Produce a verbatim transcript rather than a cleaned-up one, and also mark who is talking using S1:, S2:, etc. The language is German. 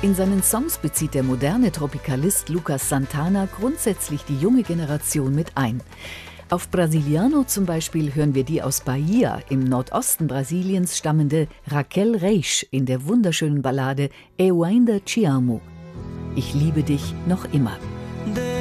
S1: In seinen Songs bezieht der moderne Tropikalist Lucas Santana grundsätzlich die junge Generation mit ein. Auf Brasiliano zum Beispiel hören wir die aus Bahia im Nordosten Brasiliens stammende Raquel Reis in der wunderschönen Ballade Eu ainda te amo. Ich liebe dich noch immer.